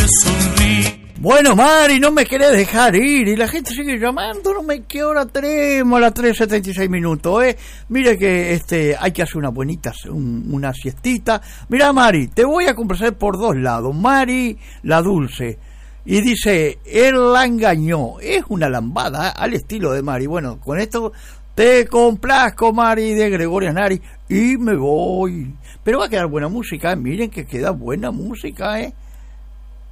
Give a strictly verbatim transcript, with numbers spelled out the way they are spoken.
sonríe. Bueno, Mari, no me querés dejar ir y la gente sigue llamando, no me qué hora tenemos a las tres setenta y seis minutos, eh. Mire que este hay que hacer una buenita, un, una siestita. Mira, Mari, te voy a complacer por dos lados. Mari, la dulce, y dice, él la engañó. Es una lambada, ¿eh? Al estilo de Mari. Bueno, con esto te complazco, Mari, de Gregorio Nari, y me voy. Pero va a quedar buena música, ¿eh? Miren que queda buena música, eh.